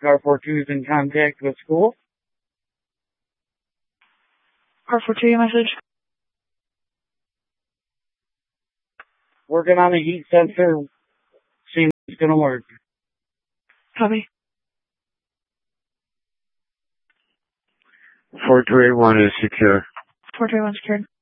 Car 42 is in contact with school. Car 42, your message. Working on a heat sensor. Seeing if it's going to work. Copy. 4281 is secure. 4281 secured.